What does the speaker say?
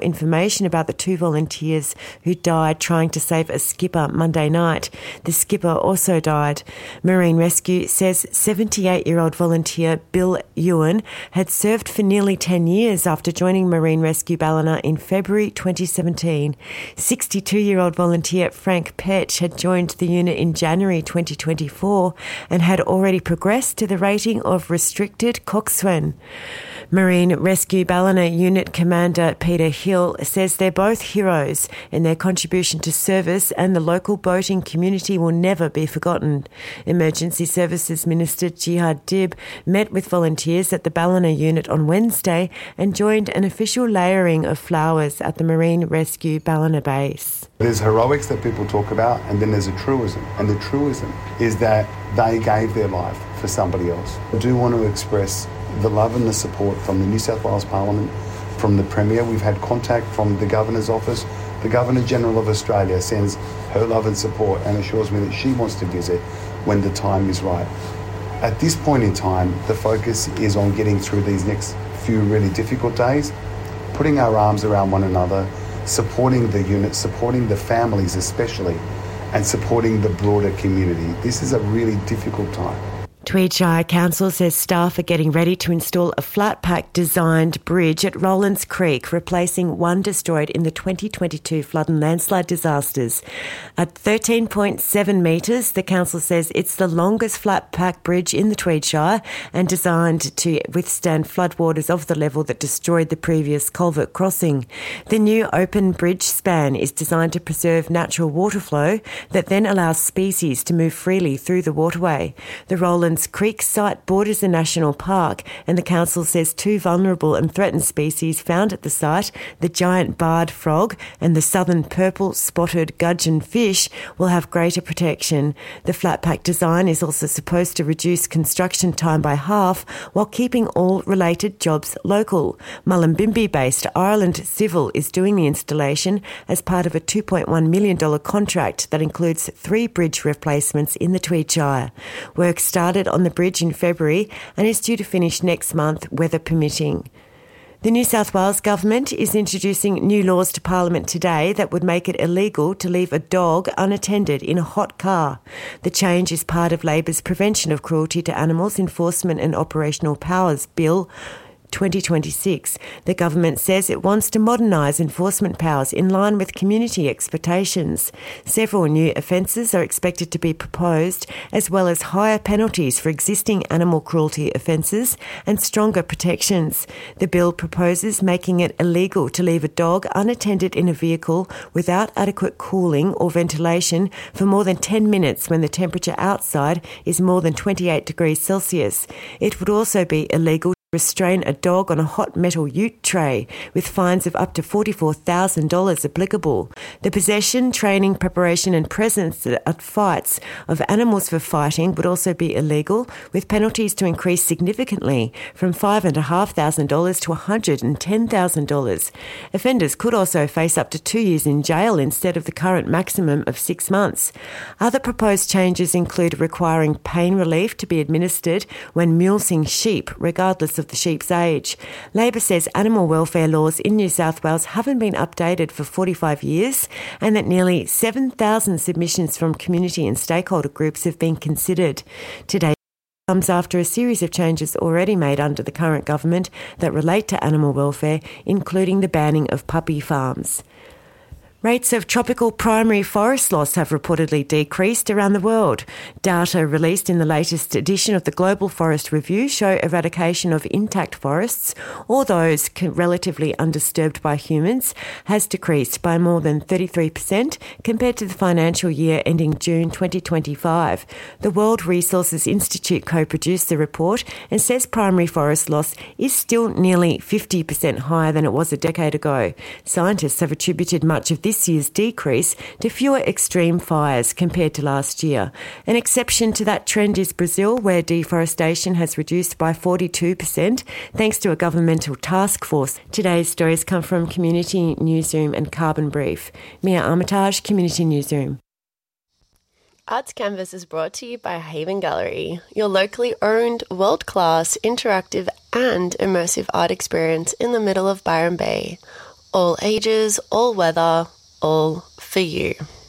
information about the two volunteers who died trying to save a skipper Monday night. The skipper also died. Marine Rescue says 78-year-old volunteer Bill Ewan had served for nearly 10 years after joining Marine Rescue Ballina in February 2017. 62-year-old volunteer Frank Petch had joined the unit in January 2024 and had already progressed to the rating of restricted coxswain. Marine Rescue Ballina Unit Commander Peter Hill says they're both heroes and their contribution to service and the local boating community will never be forgotten. Emergency Services Minister Jihad Dib met with volunteers at the Ballina unit on Wednesday and joined an official layering of flowers at the Marine Rescue Ballina base. There's heroics that people talk about and then there's a truism. And the truism is that they gave their life for somebody else. I do want to express the love and the support from the New South Wales Parliament, from the Premier. We've had contact from the Governor's office. The Governor-General of Australia sends her love and support and assures me that she wants to visit when the time is right. At this point in time, the focus is on getting through these next few really difficult days, putting our arms around one another, supporting the unit, supporting the families especially, and supporting the broader community. This is a really difficult time. Tweed Shire Council says staff are getting ready to install a flat-pack designed bridge at Rowlands Creek, replacing one destroyed in the 2022 flood and landslide disasters. At 13.7 metres, the council says it's the longest flat-pack bridge in the Tweed Shire and designed to withstand floodwaters of the level that destroyed the previous culvert crossing. The new open bridge span is designed to preserve natural water flow that then allows species to move freely through the waterway. The Rowlands Creek site borders a national park and the council says two vulnerable and threatened species found at the site, the giant barred frog and the southern purple spotted gudgeon fish, will have greater protection. The flat pack design is also supposed to reduce construction time by half while keeping all related jobs local. Mullumbimby-based Ireland Civil is doing the installation as part of a $2.1 million contract that includes 3 bridge replacements in the Tweed Shire. Work started on the bridge in February and is due to finish next month, weather permitting. The New South Wales Government is introducing new laws to Parliament today that would make it illegal to leave a dog unattended in a hot car. The change is part of Labor's Prevention of Cruelty to Animals Enforcement and Operational Powers Bill 2026. The government says it wants to modernise enforcement powers in line with community expectations. Several new offences are expected to be proposed, as well as higher penalties for existing animal cruelty offences and stronger protections. The bill proposes making it illegal to leave a dog unattended in a vehicle without adequate cooling or ventilation for more than 10 minutes when the temperature outside is more than 28 degrees Celsius. It would also be illegal restrain a dog on a hot metal ute tray, with fines of up to $44,000 applicable. The possession, training, preparation and presence at fights of animals for fighting would also be illegal, with penalties to increase significantly from $5,500 to $110,000. Offenders could also face up to 2 years in jail instead of the current maximum of 6 months. Other proposed changes include requiring pain relief to be administered when mulesing sheep, regardless of the sheep's age. Labor says animal welfare laws in New South Wales haven't been updated for 45 years and that nearly 7,000 submissions from community and stakeholder groups have been considered. Today comes after a series of changes already made under the current government that relate to animal welfare, including the banning of puppy farms. Rates of tropical primary forest loss have reportedly decreased around the world. Data released in the latest edition of the Global Forest Review show eradication of intact forests, or those relatively undisturbed by humans, has decreased by more than 33% compared to the financial year ending June 2025. The World Resources Institute co-produced the report and says primary forest loss is still nearly 50% higher than it was a decade ago. Scientists have attributed much of this year's decrease to fewer extreme fires compared to last year. An exception to that trend is Brazil, where deforestation has reduced by 42% thanks to a governmental task force. Today's stories come from Community Newsroom and Carbon Brief. Mia Armitage, Community Newsroom. Arts Canvas is brought to you by Haven Gallery, your locally owned, world-class, interactive and immersive art experience in the middle of Byron Bay. All ages, all weather, all for you.